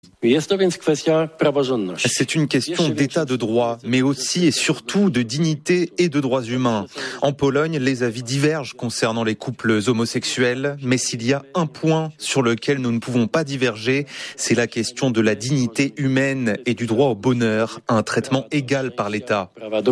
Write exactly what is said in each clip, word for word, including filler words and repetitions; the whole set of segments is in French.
C'est une question d'état de droit, mais aussi et surtout de dignité et de droits humains. En Pologne, les avis divergent concernant les couples homosexuels, mais s'il y a un point sur lequel nous ne pouvons pas diverger, c'est la question de la dignité humaine et du droit au bonheur, à un traitement égal par l'État.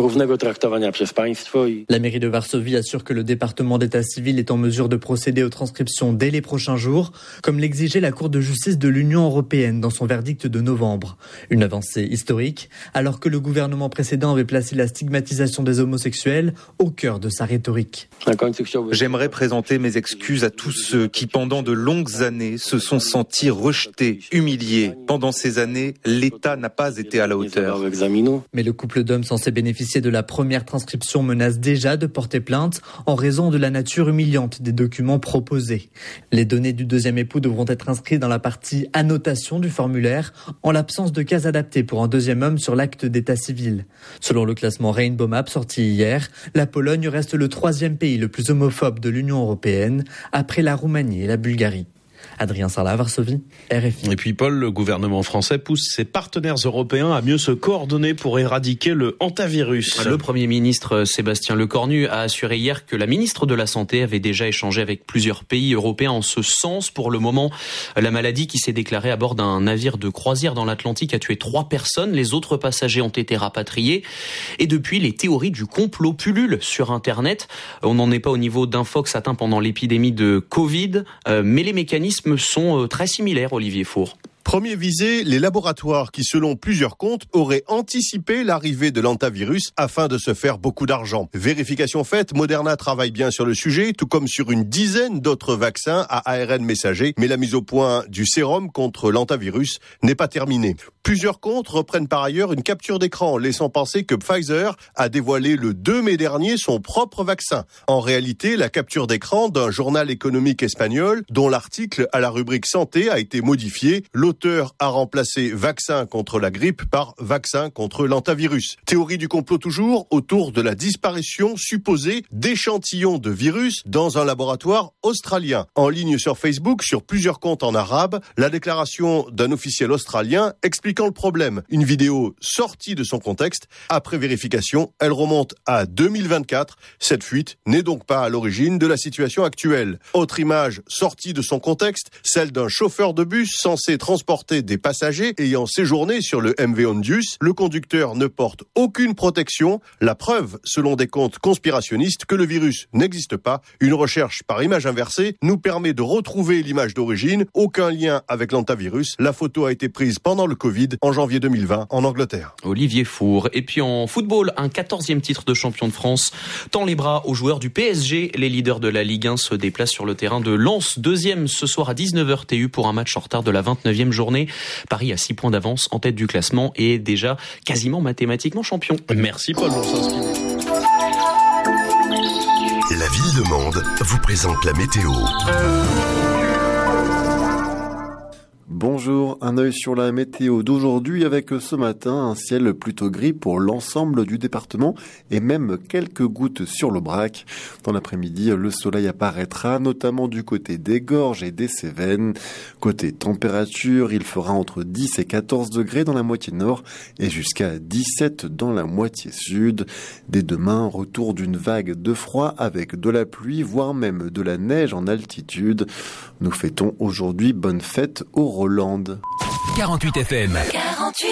La mairie de Varsovie assure que le département d'état civil est en mesure de procéder aux transcriptions dès les prochains jours, comme l'exigeait la Cour de justice de l'Union européenne dans son verdict de novembre. Une avancée historique, alors que le gouvernement précédent avait placé la stigmatisation des homosexuels au cœur de sa rhétorique. J'aimerais présenter mes excuses à tous ceux qui, pendant de longues années, se sont sentis rejetés, humiliés. Pendant ces années, l'État n'a pas été à la hauteur. Mais le couple d'hommes censé bénéficier de la première transcription menace déjà de porter plainte en raison de la nature humiliante des documents proposés. Les données du deuxième époux devront être inscrites dans la partie annotation du formulaire en l'absence de cas adaptés pour un deuxième homme sur l'acte d'état civil. Selon le classement Rainbow Map sorti hier, la Pologne reste le troisième pays le plus homophobe de l'Union européenne, après la Roumanie et la Bulgarie. Adrien Sarlat, Varsovie, R F I. Et puis Paul, le gouvernement français pousse ses partenaires européens à mieux se coordonner pour éradiquer le hantavirus. Le Premier ministre Sébastien Lecornu a assuré hier que la ministre de la Santé avait déjà échangé avec plusieurs pays européens en ce sens. Pour le moment, la maladie qui s'est déclarée à bord d'un navire de croisière dans l'Atlantique a tué trois personnes. Les autres passagers ont été rapatriés. Et depuis, les théories du complot pullulent sur Internet. On n'en est pas au niveau d'infox atteint pendant l'épidémie de Covid, mais les mécanismes sont très similaires, Olivier Faure. Premier visé, les laboratoires qui, selon plusieurs comptes, auraient anticipé l'arrivée de l'hantavirus afin de se faire beaucoup d'argent. Vérification faite, Moderna travaille bien sur le sujet, tout comme sur une dizaine d'autres vaccins à A R N messager, mais la mise au point du sérum contre l'hantavirus n'est pas terminée. Plusieurs comptes reprennent par ailleurs une capture d'écran, laissant penser que Pfizer a dévoilé le deux mai dernier son propre vaccin. En réalité, la capture d'écran d'un journal économique espagnol, dont l'article à la rubrique santé a été modifié, l'auteur a remplacé vaccin contre la grippe par vaccin contre l'hantavirus. Théorie du complot toujours autour de la disparition supposée d'échantillons de virus dans un laboratoire australien. En ligne sur Facebook, sur plusieurs comptes en arabe, la déclaration d'un officiel australien expliquant le problème. Une vidéo sortie de son contexte. Après vérification, elle remonte à deux mille vingt-quatre. Cette fuite n'est donc pas à l'origine de la situation actuelle. Autre image sortie de son contexte, celle d'un chauffeur de bus censé transporter des passagers ayant séjourné sur le M V Ondius. Le conducteur ne porte aucune protection. La preuve, selon des comptes conspirationnistes, que le virus n'existe pas. Une recherche par image inversée nous permet de retrouver l'image d'origine. Aucun lien avec l'hantavirus. La photo a été prise pendant le Covid en janvier deux mille vingt en Angleterre. Olivier Faure. Et puis en football, un quatorzième titre de champion de France tend les bras aux joueurs du P S G. Les leaders de la Ligue un se déplacent sur le terrain de Lens. Deuxième ce soir à dix-neuf heures T U pour un match en retard de la vingt-neuvième journée. Paris a six points d'avance en tête du classement et est déjà quasiment mathématiquement champion. Merci Paul. La ville de Mende vous présente la météo. Bonjour, un œil sur la météo d'aujourd'hui avec ce matin un ciel plutôt gris pour l'ensemble du département et même quelques gouttes sur l'Aubrac. Dans l'après-midi, le soleil apparaîtra notamment du côté des Gorges et des Cévennes. Côté température, il fera entre dix et quatorze degrés dans la moitié nord et jusqu'à dix-sept dans la moitié sud. Dès demain, retour d'une vague de froid avec de la pluie, voire même de la neige en altitude. Nous fêtons aujourd'hui bonne fête au Roland. quarante-huit F M. quarante-huit